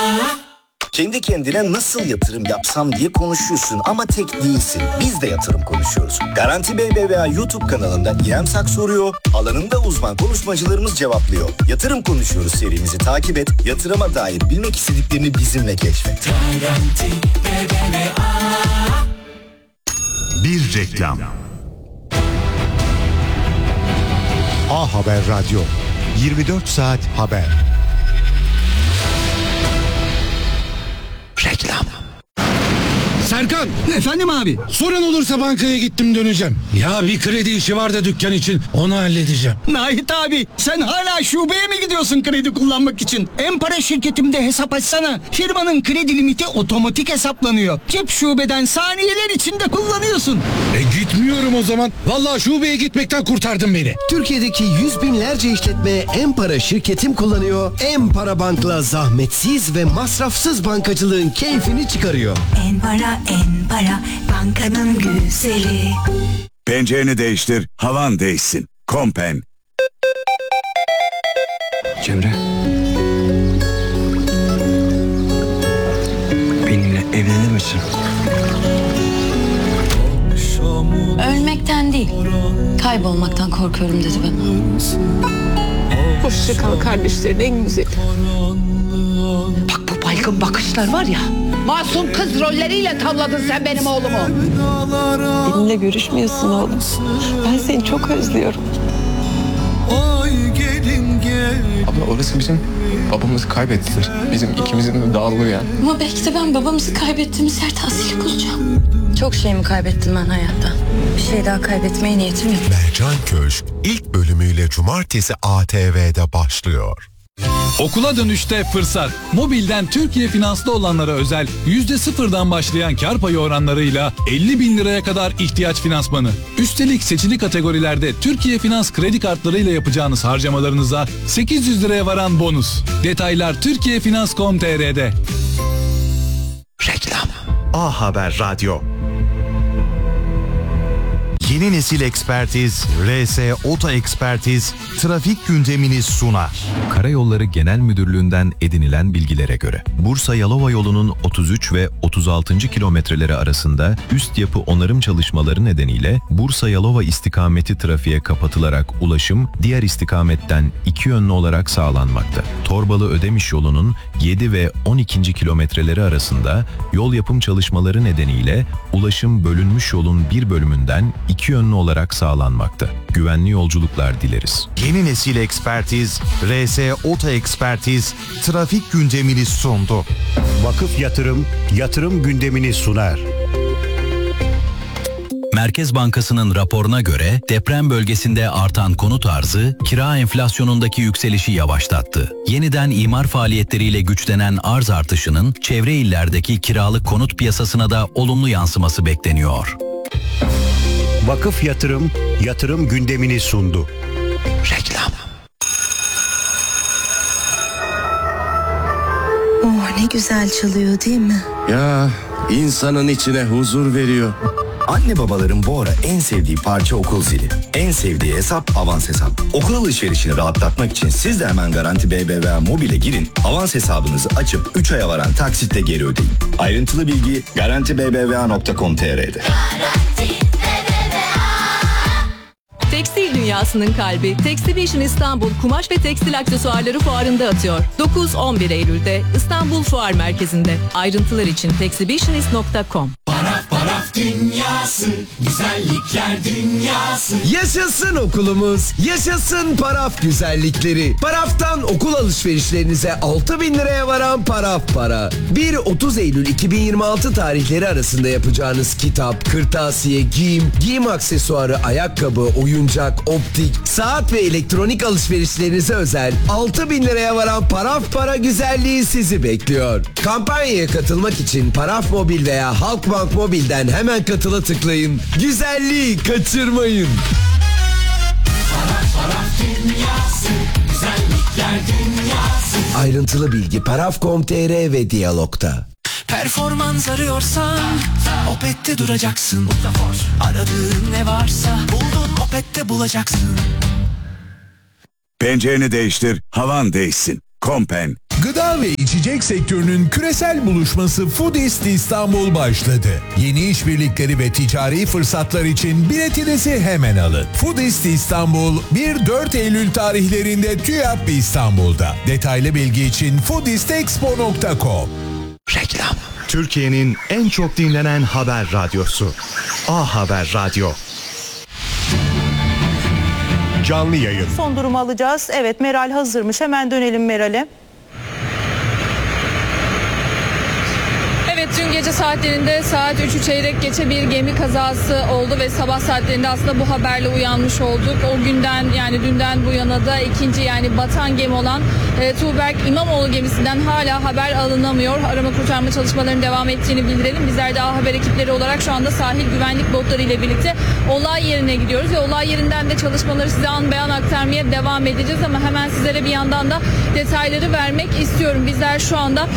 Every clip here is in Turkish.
Kendi kendine nasıl yatırım yapsam diye konuşuyorsun ama tek değilsin. Biz de yatırım konuşuyoruz. Garanti BBVA YouTube kanalında İrem Sak soruyor, alanında uzman konuşmacılarımız cevaplıyor. Yatırım konuşuyoruz serimizi takip et, yatırıma dair bilmek istediklerini bizimle keşfet. Garanti BBVA. Bir reklam. A Haber Radyo, 24 saat haber. Reklam. Serkan! Efendim abi? Sorun olursa bankaya gittim döneceğim. Ya bir kredi işi var da dükkan için, onu halledeceğim. Nahit abi, sen hala şubeye mi gidiyorsun kredi kullanmak için? En-Para şirketimde hesap açsana. Firmanın kredi limiti otomatik hesaplanıyor. Cep şubeden saniyeler içinde kullanıyorsun. Gitmiyorum o zaman. Vallahi şubeye gitmekten kurtardın beni. Türkiye'deki yüz binlerce işletme En-Para şirketim kullanıyor. En-Para Bank'la zahmetsiz ve masrafsız bankacılığın keyfini çıkarıyor. En-Para, En-Para, bankanın güzeli. Pencereni değiştir, havan değişsin. Kompen. Cemre. Benimle evlenir misin? Ölmekten değil, kaybolmaktan korkuyorum dedi bana. Hoşça kal kardeşlerin en güzeli. Bak bu baygın bakışlar var ya, masum kız rolleriyle tavladın sen benim oğlumu. Benimle görüşmüyorsun oğlum. Ben seni çok özlüyorum. Abla orası bizim babamızı kaybettiler. Bizim ikimizin de dağılıyor yani. Ama belki de ben babamızı kaybettiğimiz yerde asilik olacağım. Çok şey mi kaybettim ben hayatta? Bir şey daha kaybetmeye niyetim yok. Mercan Köşk ilk bölümüyle Cumartesi ATV'de başlıyor. Okula dönüşte fırsat. Mobilden Türkiye Finans'ta olanlara özel %0'dan başlayan kar payı oranlarıyla 50 bin liraya kadar ihtiyaç finansmanı. Üstelik seçili kategorilerde Türkiye Finans kredi kartlarıyla yapacağınız harcamalarınıza 800 liraya varan bonus. Detaylar turkiyefinans.com.tr'de. Reklam. A Haber Radyo. Yeni nesil ekspertiz, RS Oto Ekspertiz, trafik gündemini sunar. Karayolları Genel Müdürlüğü'nden edinilen bilgilere göre Bursa-Yalova yolunun 33 ve 36. kilometreleri arasında üst yapı onarım çalışmaları nedeniyle Bursa-Yalova istikameti trafiğe kapatılarak ulaşım diğer istikametten iki yönlü olarak sağlanmakta. Torbalı-Ödemiş yolunun 7 ve 12. kilometreleri arasında yol yapım çalışmaları nedeniyle ulaşım bölünmüş yolun bir bölümünden iki yönlü olarak sağlanmakta. Güvenli yolculuklar dileriz. Yeni nesil ekspertiz, RS Oto Ekspertiz, trafik gündemini sundu. Vakıf Yatırım, yatırım gündemini sunar. Merkez Bankası'nın raporuna göre deprem bölgesinde artan konut arzı kira enflasyonundaki yükselişi yavaşlattı. Yeniden imar faaliyetleriyle güçlenen arz artışının çevre illerdeki kiralık konut piyasasına da olumlu yansıması bekleniyor. Vakıf Yatırım, yatırım gündemini sundu. Reklam. Oh ne güzel çalıyor değil mi? Ya insanın içine huzur veriyor. Anne babaların bu ara en sevdiği parça okul zili. En sevdiği hesap avans hesap. Okul alışverişini rahatlatmak için siz de hemen Garanti BBVA Mobil'e girin. Avans hesabınızı açıp 3 aya varan taksitle geri ödeyin. Ayrıntılı bilgi garantibbva.com.tr'de. Tekstil dünyasının kalbi Textivision İstanbul Kumaş ve Tekstil Aksesuarları Fuarı'nda atıyor. 9-11 Eylül'de İstanbul Fuar Merkezi'nde. Ayrıntılar için textivisionist.com. Paraf dünyası, güzellikler dünyası. Yaşasın okulumuz, yaşasın Paraf güzellikleri. Paraf'tan okul alışverişlerinize 6.000 liraya varan Paraf Para. 1-30 Eylül 2026 tarihleri arasında yapacağınız kitap, kırtasiye, giyim aksesuarı, ayakkabı, oyuncak, optik, saat ve elektronik alışverişlerinize özel 6.000 liraya varan Paraf Para güzelliği sizi bekliyor. Kampanyaya katılmak için Paraf Mobil veya Halkbank Mobil'den hemen katıla tıklayın. Güzelliği kaçırmayın. Paraf dünyası, güzellikler dünyası. Ayrıntılı bilgi paraf.com.tr ve Diyalog'da. Performans arıyorsan Opet'te duracaksın. Aradığın ne varsa buldun Opet'te bulacaksın. Pencereni değiştir, havan değişsin. Kompen. Gıda ve içecek sektörünün küresel buluşması Foodist İstanbul başladı. Yeni işbirlikleri ve ticari fırsatlar için biletinizi hemen alın. Foodist İstanbul 1-4 Eylül tarihlerinde TÜYAP İstanbul'da. Detaylı bilgi için foodistexpo.com. Reklam. Türkiye'nin en çok dinlenen haber radyosu. A Haber Radyo. Canlı yayın. Son durumu alacağız. Evet, Meral hazırmış. Hemen dönelim Meral'e. Evet, dün gece saatlerinde saat 3'ü çeyrek geçe bir gemi kazası oldu ve sabah saatlerinde aslında bu haberle uyanmış olduk. O günden, yani dünden bu yana da ikinci, yani batan gemi olan Tuğberk İmamoğlu gemisinden hala haber alınamıyor. Arama kurtarma çalışmalarının devam ettiğini bildirelim. Bizler de A Haber ekipleri olarak şu anda sahil güvenlik botları ile birlikte olay yerine gidiyoruz ve olay yerinden de çalışmaları size an beyan aktarmaya devam edeceğiz ama hemen sizlere bir yandan da detayları vermek istiyorum. Bizler şu anda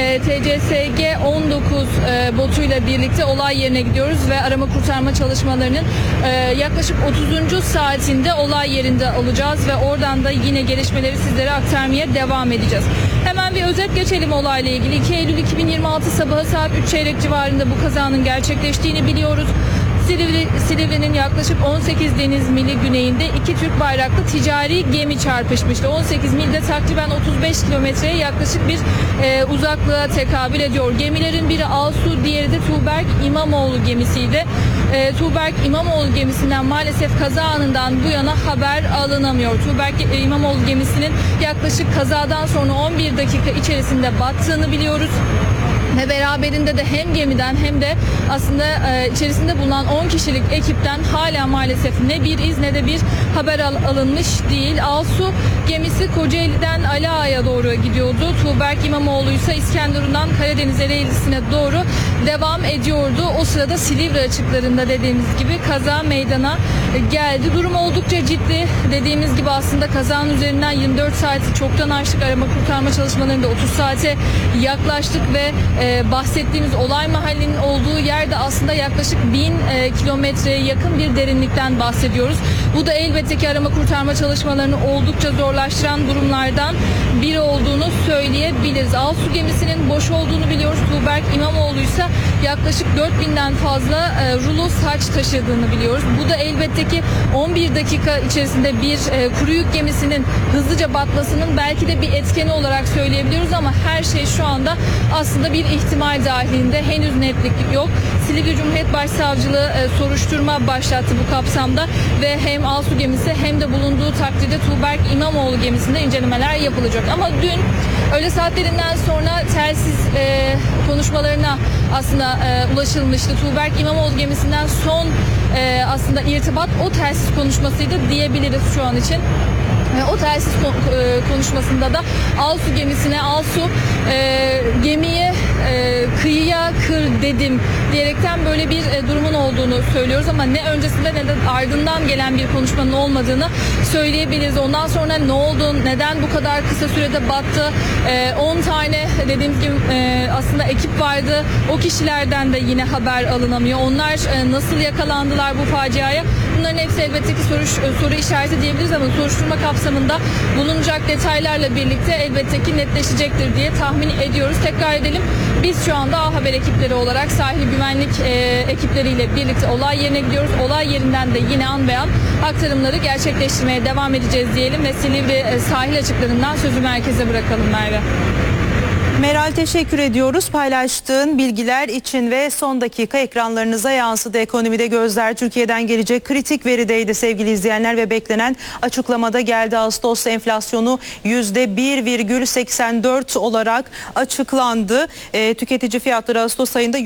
TCSG 19 botuyla birlikte olay yerine gidiyoruz ve arama kurtarma çalışmalarının yaklaşık 30. saatinde olay yerinde olacağız ve oradan da yine gelişmeleri sizlere aktarmaya devam edeceğiz. Hemen bir özet geçelim olayla ilgili. 2 Eylül 2026 sabahı saat 3 çeyrek civarında bu kazanın gerçekleştiğini biliyoruz. Silivri'nin yaklaşık 18 deniz mili güneyinde iki Türk bayraklı ticari gemi çarpışmıştı. 18 milde takriben 35 kilometreye yaklaşık bir uzaklığa tekabül ediyor. Gemilerin biri Alsu, diğeri de Tuğberk İmamoğlu gemisiydi. Tuğberk İmamoğlu gemisinden maalesef kaza anından bu yana haber alınamıyor. Tuğberk İmamoğlu gemisinin yaklaşık kazadan sonra 11 dakika içerisinde battığını biliyoruz. Ve beraberinde de hem gemiden hem de aslında içerisinde bulunan 10 kişilik ekipten hala maalesef ne bir iz ne de bir haber alınmış değil. Alsu gemisi Kocaeli'den Ali Ağa'ya doğru gidiyordu. Tuğberk İmamoğlu ise İskenderun'dan Karadeniz Ereğlisi'ne doğru devam ediyordu. O sırada Silivri açıklarında dediğimiz gibi kaza meydana geldi. Durum oldukça ciddi. Dediğimiz gibi aslında kazanın üzerinden 24 saati çoktan aştık. Arama kurtarma çalışmalarında 30 saate yaklaştık ve bahsettiğimiz olay mahallinin olduğu yerde aslında yaklaşık 1000 kilometreye yakın bir derinlikten bahsediyoruz. Bu da elbette ki arama kurtarma çalışmalarını oldukça zorlaştıran durumlardan biri olduğunu söyleyebiliriz. Alsu gemisinin boş olduğunu biliyoruz. Tuğberk İmamoğlu ise yaklaşık 4000'den fazla rulo saç taşıdığını biliyoruz. Bu da elbette ki 11 dakika içerisinde bir kuru yük gemisinin hızlıca batmasının belki de bir etkeni olarak söyleyebiliyoruz ama her şey şu anda aslında bir ihtimal dahilinde, henüz netlik yok. Silivri Cumhuriyet Başsavcılığı soruşturma başlattı bu kapsamda ve hem Alsu gemisi hem de bulunduğu takdirde Tuğberk İmamoğlu gemisinde incelemeler yapılacak. Ama dün öğle saatlerinden sonra telsiz konuşmalarına aslında ulaşılmıştı. Tuğberk İmamoğlu gemisinden son aslında irtibat o telsiz konuşmasıydı diyebiliriz şu an için. O telsiz konuşmasında da Alsu gemisine gemiyi kıyıya kır dedim diyerekten böyle bir durumun olduğunu söylüyoruz ama ne öncesinde ne de ardından gelen bir konuşmanın olmadığını söyleyebiliriz. Ondan sonra ne oldu, neden bu kadar kısa sürede battı, 10 tane dediğimiz gibi aslında ekip vardı, o kişilerden de yine haber alınamıyor. Onlar nasıl yakalandılar bu faciaya? Bunların hepsi elbette ki soru işareti diyebiliriz ama soruşturma kapsamında bulunacak detaylarla birlikte elbette ki netleşecektir diye tahmin ediyoruz. Tekrar edelim, biz şu anda A Haber ekipleri olarak sahil güvenlik ekipleriyle birlikte olay yerine gidiyoruz. Olay yerinden de yine an be an aktarımları gerçekleştirmeye devam edeceğiz diyelim ve Silivri sahil açıklarından sözü merkeze bırakalım Merve. Meral, teşekkür ediyoruz paylaştığın bilgiler için ve son dakika ekranlarınıza yansıdı. Ekonomide gözler Türkiye'den gelecek kritik verideydi sevgili izleyenler ve beklenen açıklamada geldi. Ağustos enflasyonu %1,84 olarak açıklandı. Tüketici fiyatları Ağustos ayında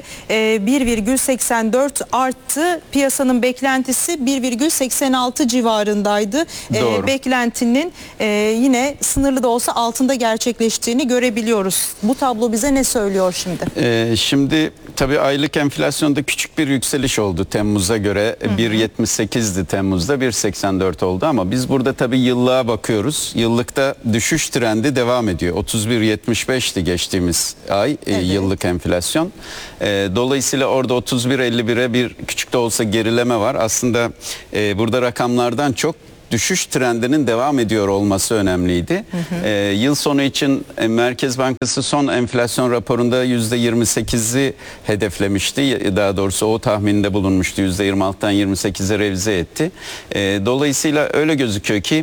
%1,84 arttı. Piyasanın beklentisi 1,86 civarındaydı. Beklentinin yine sınırlı da olsa altında gerçekleştiğini görebiliyoruz. Bu tablo bize ne söylüyor şimdi? Şimdi tabii aylık enflasyonda küçük bir yükseliş oldu Temmuz'a göre. 1,78'di Temmuz'da, 1,84 oldu ama biz burada tabii yıllığa bakıyoruz. Yıllıkta düşüş trendi devam ediyor. 31,75'ti geçtiğimiz ay yıllık enflasyon. Dolayısıyla orada 31,51'e bir küçük de olsa gerileme var. Aslında burada rakamlardan çok düşüş trendinin devam ediyor olması önemliydi. Yıl sonu için Merkez Bankası son enflasyon raporunda %28'i hedeflemişti. Daha doğrusu o tahminde bulunmuştu. %26'dan 28'e revize etti. Dolayısıyla öyle gözüküyor ki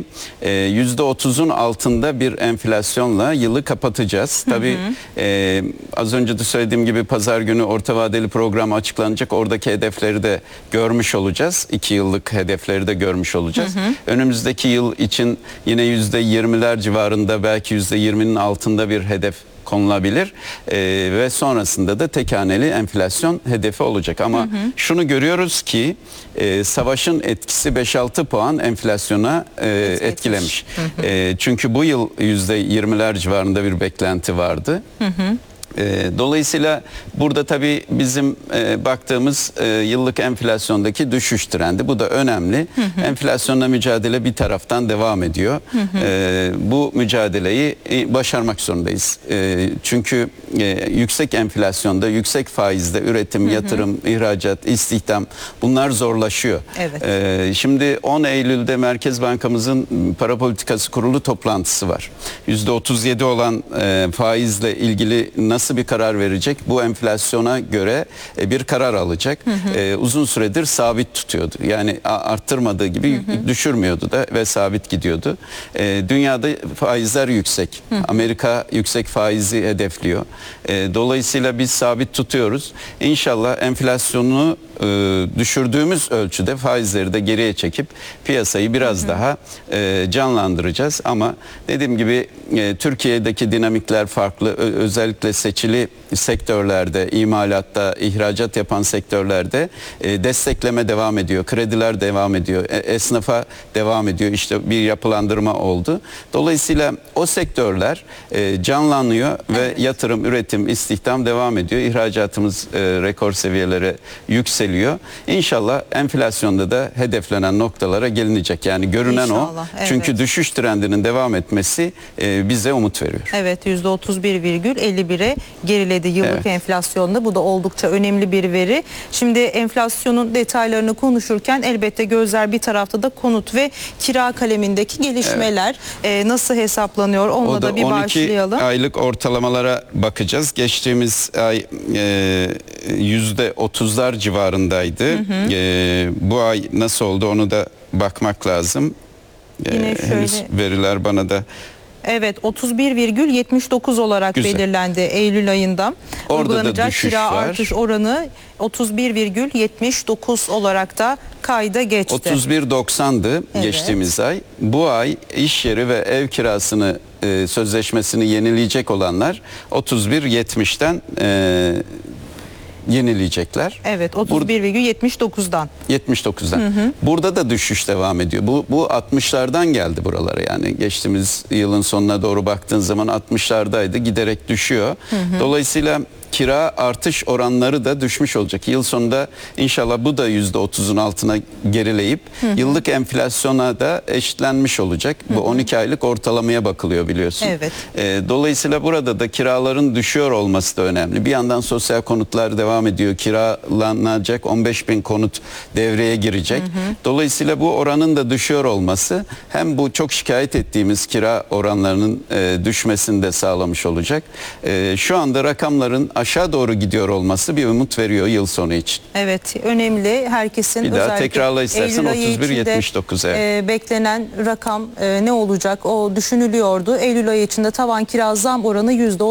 %30'un altında bir enflasyonla yılı kapatacağız. Tabii az önce de söylediğim gibi pazar günü orta vadeli program açıklanacak. Oradaki hedefleri de görmüş olacağız. 2 yıllık hedefleri de görmüş olacağız. Önümüzdeki yıl için yine %20'ler civarında, belki %20'nin altında bir hedef konulabilir ve sonrasında da tek haneli enflasyon hedefi olacak. Ama şunu görüyoruz ki savaşın etkisi 5-6 puan enflasyona etkilemiş. Çünkü bu yıl %20'ler civarında bir beklenti vardı. Dolayısıyla burada tabii bizim baktığımız yıllık enflasyondaki düşüş trendi, bu da önemli. Enflasyonla mücadele bir taraftan devam ediyor. Bu mücadeleyi başarmak zorundayız. Çünkü yüksek enflasyonda, yüksek faizde üretim, yatırım, ihracat, istihdam, bunlar zorlaşıyor. Şimdi 10 Eylül'de Merkez Bankamızın Para Politikası Kurulu toplantısı var. %37 olan faizle ilgili nasıl bir karar verecek? Bu enflasyona göre bir karar alacak. Uzun süredir sabit tutuyordu. Yani arttırmadığı gibi düşürmüyordu da ve sabit gidiyordu. Dünyada faizler yüksek. Amerika yüksek faizi hedefliyor. Dolayısıyla biz sabit tutuyoruz. İnşallah enflasyonu düşürdüğümüz ölçüde faizleri de geriye çekip piyasayı biraz daha canlandıracağız. Ama dediğim gibi Türkiye'deki dinamikler farklı. Özellikle seçili sektörlerde, imalatta, ihracat yapan sektörlerde destekleme devam ediyor. Krediler devam ediyor. Esnafa devam ediyor. İşte bir yapılandırma oldu. Dolayısıyla o sektörler canlanıyor ve yatırım, üretim, istihdam devam ediyor. İhracatımız rekor seviyelere yükseliyor. İnşallah enflasyonda da hedeflenen noktalara gelinecek. Yani görünen İnşallah, o. Çünkü düşüş trendinin devam etmesi bize umut veriyor. Evet, %31,51'e geriledi yıllık enflasyonda. Bu da oldukça önemli bir veri. Şimdi enflasyonun detaylarını konuşurken elbette gözler bir tarafta da konut ve kira kalemindeki gelişmeler nasıl hesaplanıyor? Onunla da bir 12 başlayalım. aylık ortalamalara bakacağız. Geçtiğimiz ay %30'lar civarındaydı. Bu ay nasıl oldu onu da bakmak lazım. Henüz veriler bana da Evet, 31,79 olarak belirlendi Eylül ayında. Orada uygulanacak da düşüş kira var. artış oranı 31,79 olarak da kayda geçti. 31,90'dı geçtiğimiz ay. Bu ay iş yeri ve ev kirasını sözleşmesini yenileyecek olanlar 31,70'ten yenileyecekler. Evet, 31,79'dan. 79'dan. Burada da düşüş devam ediyor. Bu 60'lardan geldi buralara, yani geçtiğimiz yılın sonuna doğru baktığın zaman 60'lardaydı, giderek düşüyor. Dolayısıyla kira artış oranları da düşmüş olacak. Yıl sonunda inşallah bu da %30'un altına gerileyip yıllık enflasyona da eşitlenmiş olacak. Bu 12 aylık ortalamaya bakılıyor biliyorsun. Dolayısıyla burada da kiraların düşüyor olması da önemli. Bir yandan sosyal konutlar devam ediyor. Kiralanacak 15.000 konut devreye girecek. Dolayısıyla bu oranın da düşüyor olması hem bu çok şikayet ettiğimiz kira oranlarının düşmesini de sağlamış olacak. Şu anda rakamların aşağı doğru gidiyor olması bir umut veriyor yıl sonu için. Evet, önemli. Herkesin bir daha özellikle tekrarla istersen 31,79. Beklenen rakam ne olacak? O düşünülüyordu. Eylül ayı içinde tavan kira zam oranı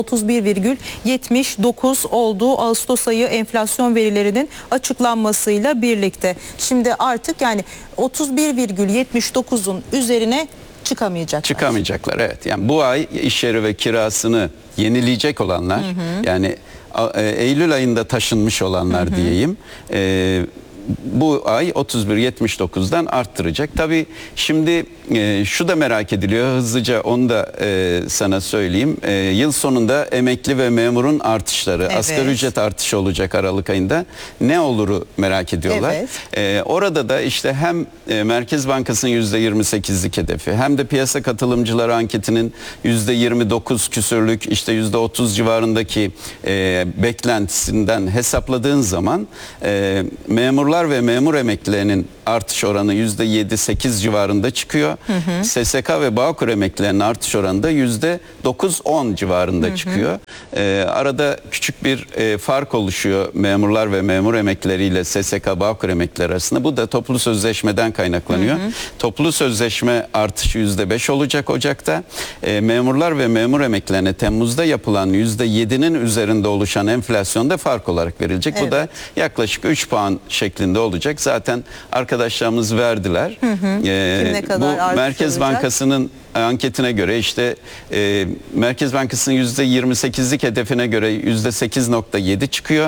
%31,79 oldu. Ağustos ayı enflasyon verilerinin açıklanmasıyla birlikte. Şimdi artık yani 31,79'un üzerine çıkamayacaklar. Evet. Yani bu ay iş yeri ve kirasını yenileyecek olanlar, yani Eylül ayında taşınmış olanlar diyeyim, bu ay 31,79'dan arttıracak. Tabii şimdi şu da merak ediliyor, hızlıca onu da sana söyleyeyim. Yıl sonunda emekli ve memurun artışları, asgari ücret artışı olacak Aralık ayında. Ne oluru merak ediyorlar. Orada da işte hem Merkez Bankası'nın %28'lik hedefi, hem de piyasa katılımcıları anketinin %29 küsürlük, işte %30 civarındaki beklentisinden hesapladığın zaman memurlar memurlar ve memur emeklilerinin artış oranı %7-8 civarında çıkıyor. SSK ve Bağkur emeklilerinin artış oranı da %9-10 civarında çıkıyor. Arada küçük bir fark oluşuyor memurlar ve memur emeklileriyle SSK Bağkur emeklileri arasında. Bu da toplu sözleşmeden kaynaklanıyor. Toplu sözleşme artışı %5 olacak Ocak'ta. Memurlar ve memur emeklilerine Temmuz'da yapılan %7'nin üzerinde oluşan enflasyonda fark olarak verilecek. Bu da yaklaşık 3 puan şeklinde olacak. Zaten arkadaşlarımız verdiler. Ne kadar bu Merkez olacak? Bankası'nın anketine göre işte Merkez Bankası'nın %28'lik hedefine göre %8.7 çıkıyor.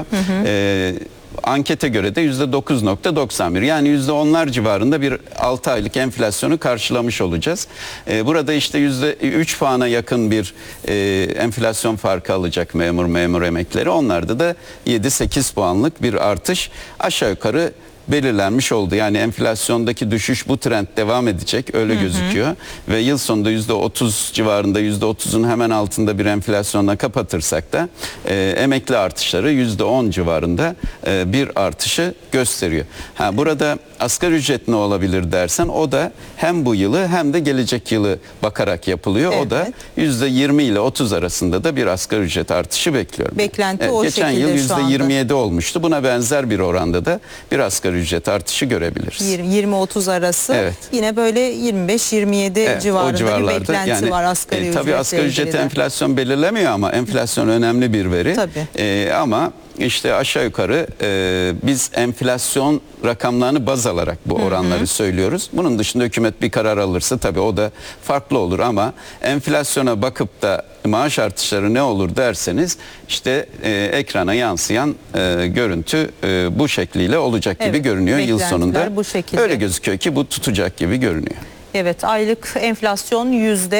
Ankete göre de %9.91, yani %10'lar civarında bir 6 aylık enflasyonu karşılamış olacağız. Burada işte %3 puana yakın bir enflasyon farkı alacak memur emeklileri. Onlarda da 7-8 puanlık bir artış aşağı yukarı belirlenmiş oldu. Yani enflasyondaki düşüş, bu trend devam edecek, öyle gözüküyor. Ve yıl sonunda %30 civarında, %30'un hemen altında bir enflasyonla kapatırsak da emekli artışları %10 civarında bir artışı gösteriyor. Burada asgari ücret ne olabilir dersen, o da hem bu yılı hem de gelecek yılı bakarak yapılıyor. O da %20 ile 30 arasında da bir asgari ücret artışı bekliyorum. Beklenti o geçen şekilde yıl şu anda. %27 olmuştu. Buna benzer bir oranda da bir asgari ücret artışı görebiliriz. 20-30 arası. Evet. Yine böyle 25-27 civarında bir beklenti var asgari ücretle tabii asgari ücret ilgili de. enflasyon belirlemiyor ama enflasyon önemli bir veri. Tabii. Ama işte aşağı yukarı biz enflasyon rakamlarını baz alarak bu oranları söylüyoruz. Bunun dışında hükümet bir karar alırsa tabii o da farklı olur, ama enflasyona bakıp da maaş artışları ne olur derseniz, işte ekrana yansıyan görüntü bu şekliyle olacak gibi görünüyor yıl sonunda. Bu şekilde. Öyle gözüküyor ki bu tutacak gibi görünüyor. Evet, aylık enflasyon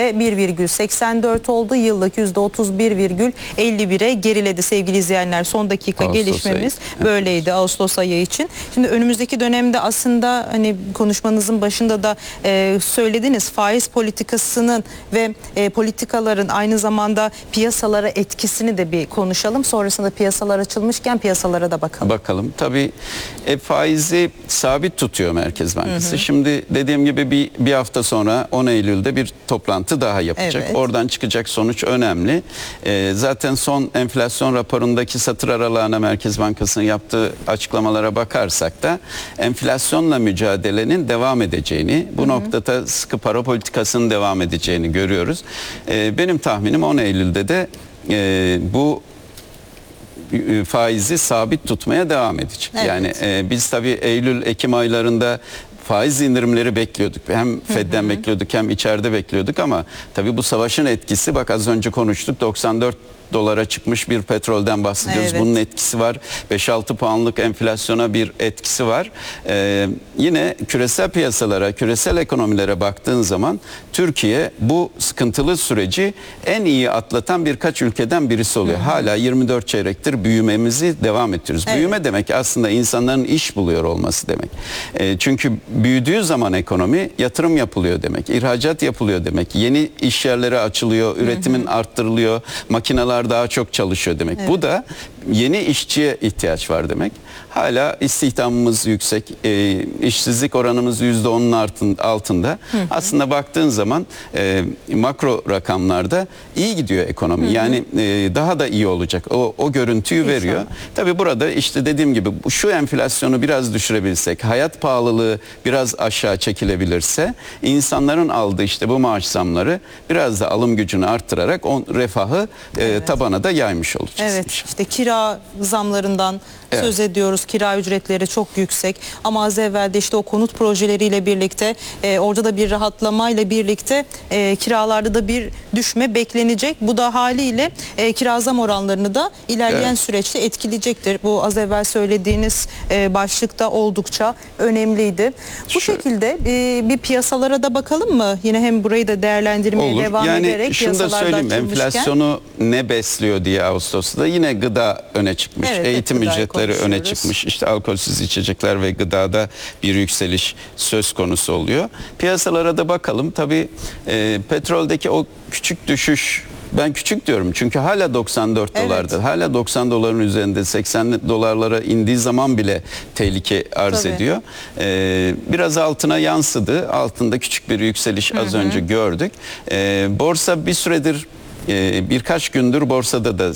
%1,84 oldu. Yıllık %31,51'e geriledi sevgili izleyenler. Son dakika Ağustos gelişmemiz ayı. böyleydi Ağustos ayı için. Şimdi önümüzdeki dönemde aslında hani konuşmanızın başında da söylediniz, faiz politikasının ve politikaların aynı zamanda piyasalara etkisini de bir konuşalım. Sonrasında piyasalar açılmışken piyasalara da bakalım. Bakalım. Tabii faizi sabit tutuyor Merkez Bankası. Şimdi dediğim gibi bir hafta sonra 10 Eylül'de bir toplantı daha yapacak. Evet. Oradan çıkacak sonuç önemli. Zaten son enflasyon raporundaki satır aralarına Merkez Bankası'nın yaptığı açıklamalara bakarsak da enflasyonla mücadelenin devam edeceğini, bu noktada sıkı para politikasının devam edeceğini görüyoruz. Benim tahminim 10 Eylül'de de bu faizi sabit tutmaya devam edecek. Evet. Yani biz tabii Eylül-Ekim aylarında faiz indirimleri bekliyorduk. Hem Fed'den bekliyorduk hem içeride bekliyorduk, ama tabii bu savaşın etkisi, bak az önce konuştuk, 94 dolara çıkmış bir petrolden bahsediyoruz. Evet. Bunun etkisi var. 5-6 puanlık enflasyona bir etkisi var. Yine küresel piyasalara, küresel ekonomilere baktığın zaman Türkiye bu sıkıntılı süreci en iyi atlatan birkaç ülkeden birisi oluyor. Hala 24 çeyrektir büyümemizi devam ettiriyoruz. Evet. Büyüme demek aslında insanların iş buluyor olması demek. Çünkü büyüdüğü zaman ekonomi, yatırım yapılıyor demek. İhracat yapılıyor demek. Yeni iş yerleri açılıyor, üretimin arttırılıyor, makineler daha çok çalışıyor demek. Evet. Bu da yeni işçiye ihtiyaç var demek. Hala istihdamımız yüksek, işsizlik oranımız %10'un altında. Aslında baktığın zaman makro rakamlarda iyi gidiyor ekonomi. Yani daha da iyi olacak. O görüntüyü veriyor. Tabii burada işte dediğim gibi şu enflasyonu biraz düşürebilsek, hayat pahalılığı biraz aşağı çekilebilirse, insanların aldığı işte bu maaş zamları biraz da alım gücünü arttırarak refahı tabana da yaymış olacağız. Evet, işte kira zamlarından söz ediyoruz. Kira ücretleri çok yüksek, ama az evvel de işte o konut projeleriyle birlikte orada da bir rahatlamayla birlikte kiralarda da bir düşme beklenecek. Bu da haliyle kira zam oranlarını da ilerleyen süreçte etkileyecektir. Bu az evvel söylediğiniz başlıkta oldukça önemliydi. Bu şekilde bir piyasalara da bakalım mı? Yine hem burayı da değerlendirmeye devam ederek Yani şunu da piyasalarda söyleyeyim, açılmışken. enflasyonu ne besliyor diye Ağustos'ta yine gıda öne çıkmış. Evet, Eğitim gıdayı ücretleri öne konuşuyoruz. çıkmış. İşte alkolsüz içecekler ve gıdada bir yükseliş söz konusu oluyor. Piyasalara da bakalım. Tabii petroldeki o küçük düşüş Ben küçük diyorum çünkü hala 94 dolardır. Hala 90 doların üzerinde 80 dolarlara indiği zaman bile tehlike arz Tabii. ediyor. Biraz altına yansıdı. Altında küçük bir yükseliş az önce gördük. Borsa bir süredir birkaç gündür borsada da